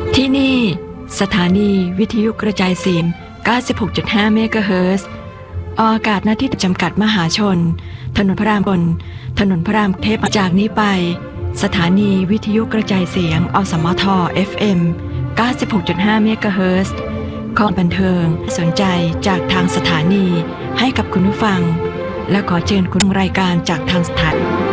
ที่นี่สถานีวิทยุกระจายเสียง 96.5 เมกะเฮิรตซ์ออกอากาศณที่จำกัดมหาชนถนนพระรามถนนพระรามเทพจากนี้ไปสถานีวิทยุกระจายเสียงอสมท FM 96.5 เมกะเฮิรตซ์ข้อบันเทิงสนใจจากทางสถานีให้กับคุณผู้ฟังและขอเชิญคุณรายการจากทางสถานี